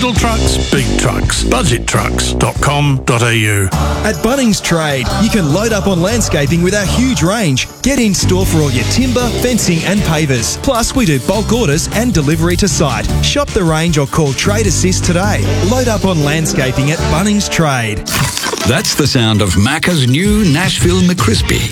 Little trucks, big trucks. Budgettrucks.com.au. At Bunnings Trade, you can load up on landscaping with our huge range. Get in store for all your timber, fencing and pavers. Plus, we do bulk orders and delivery to site. Shop the range or call Trade Assist today. Load up on landscaping at Bunnings Trade. That's the sound of Macca's new Nashville McCrispy.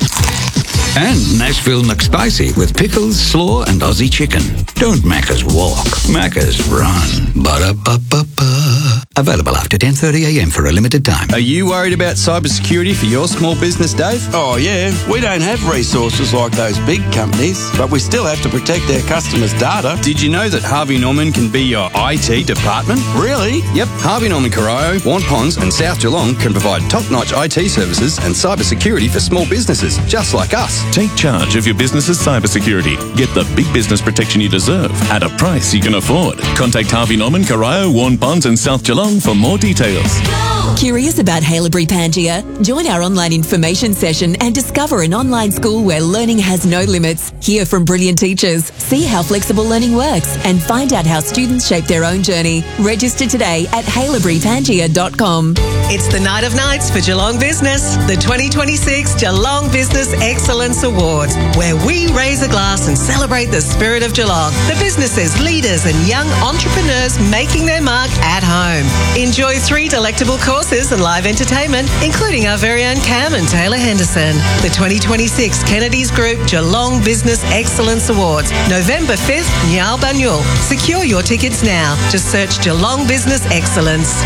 And Nashville McSpicy with pickles, slaw and Aussie chicken. Don't Macca's walk, Macca's run. Ba-da-ba-ba-ba. Available after 10:30am for a limited time. Are you worried about cybersecurity for your small business, Dave? Oh, yeah. We don't have resources like those big companies, but we still have to protect our customers' data. Did you know that Harvey Norman can be your IT department? Really? Yep. Harvey Norman Corio, Wanpons and South Geelong can provide top-notch IT services and cybersecurity for small businesses, just like us. Take charge of your business's cybersecurity. Get the big business protection you deserve at a price you can afford. Contact Harvey Norman, Corio, Wanpons and South Geelong for more details. Curious about Haileybury Pangaea? Join our online information session and discover an online school where learning has no limits. Hear from brilliant teachers, see how flexible learning works, and find out how students shape their own journey. Register today at haileyburypangaea.com. It's the night of nights for Geelong Business, the 2026 Geelong Business Excellence Awards, where we raise a glass and celebrate the spirit of Geelong, the businesses, leaders and young entrepreneurs making their mark at home. Enjoy 3 delectable courses and live entertainment, including our very own Cam and Taylor Henderson. The 2026 Kennedy's Group Geelong Business Excellence Awards, November 5th, Nyal Banyul. Secure your tickets now. Just search Geelong Business Excellence.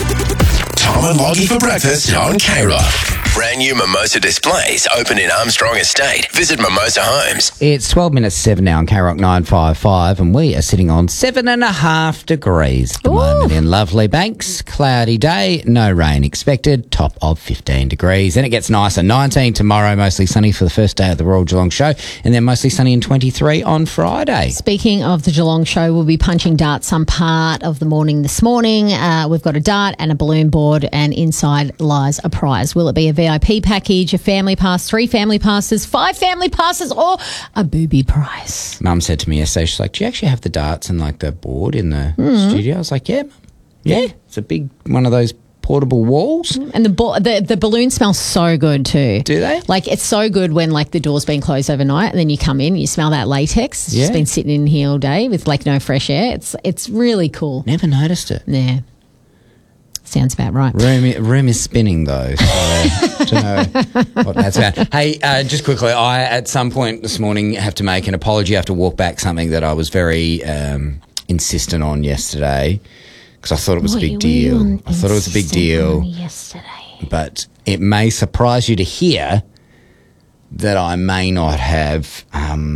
Tom and Loggy for breakfast on K-Rock. Brand new Mimosa displays open in Armstrong Estate. Visit Mimosa Homes. It's 12 minutes 7 now on K-Rock 955 and we are sitting on 7.5 degrees at the moment in lovely Banks. Cloudy day, no rain expected, top of 15 degrees. Then it gets nicer, 19 tomorrow, mostly sunny for the first day of the Royal Geelong Show, and then mostly sunny and 23 on Friday. Speaking of the Geelong Show, we'll be punching darts some part of the morning this morning. We've got a dart and a balloon board, and inside lies a prize. Will it be a VIP package, a family pass, 3 family passes, 5 family passes, or a booby prize? Mum said to me yesterday, she's like, do you actually have the darts and like the board in the studio? I was like, yeah, Mum. Yeah. It's a big one of those portable walls. And the balloons smell so good too. Do they? Like, it's so good when like the door's been closed overnight and then you come in, you smell that latex. It's just been sitting in here all day with like no fresh air. It's really cool. Never noticed it. Yeah. Sounds about right. Room is spinning though, so I don't know what that's about. Hey, just quickly, I at some point this morning have to make an apology. I have to walk back something that I was very insistent on yesterday because I thought it was a big deal. I thought it was a big deal yesterday, but it may surprise you to hear that I may not have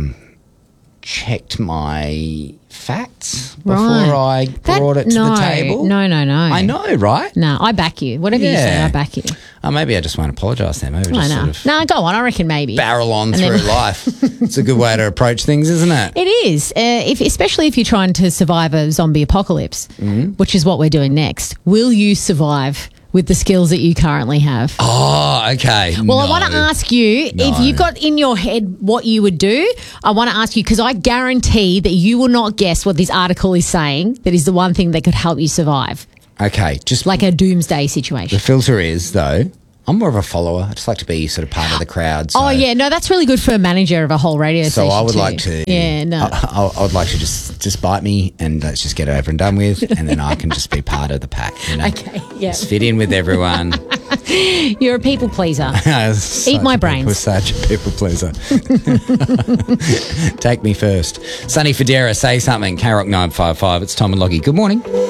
checked my facts before I brought it to the table. No. I know, right? No, I back you. Whatever you say, I back you. Maybe I just won't apologise then. Maybe just sort of go on. I reckon maybe. Barrel on through life. It's a good way to approach things, isn't it? It is, especially if you're trying to survive a zombie apocalypse, which is what we're doing next. Will you survive with the skills that you currently have? Oh, okay. Well, I want to ask you, if you've got in your head what you would do, I want to ask you, because I guarantee that you will not guess what this article is saying that is the one thing that could help you survive. Okay. Just like a doomsday situation. The filter is, though, I'm more of a follower. I just like to be sort of part of the crowd. So. Oh, yeah. No, that's really good for a manager of a whole radio station. So I would too. like to. Yeah, no. I would like to just bite me and let's just get it over and done with, and then I can just be part of the pack. You know? Okay, yeah. Just fit in with everyone. You're a people pleaser. Eat my brains. We're such a people pleaser. Take me first. Sunny Federa, say something. K-Rock 955. It's Tom and Loggy. Good morning.